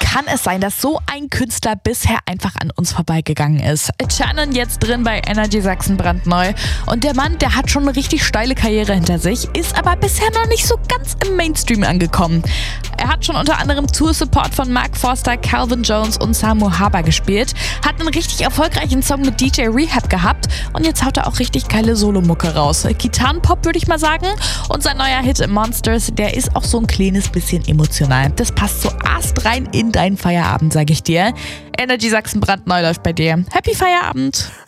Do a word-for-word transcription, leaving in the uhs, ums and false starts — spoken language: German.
kann es sein, dass so ein Künstler bisher einfach an uns vorbeigegangen ist? Shannon jetzt drin bei Energy Sachsen brandneu. Und der Mann, der hat schon eine richtig steile Karriere hinter sich, ist aber bisher noch nicht so ganz im Mainstream angekommen. Er hat schon unter anderem Tour-Support von Mark Forster, Calvin Jones und Samu Haber gespielt, hat einen richtig erfolgreichen Song mit D J Rehab gehabt und jetzt haut er auch richtig geile Solomucke raus. Gitarrenpop würde ich mal sagen, und sein neuer Hit Monsters, der ist auch so ein kleines bisschen emotional. Das passt so astrein in deinen Feierabend, sag ich dir. Energy Sachsen brandneu läuft bei dir. Happy Feierabend!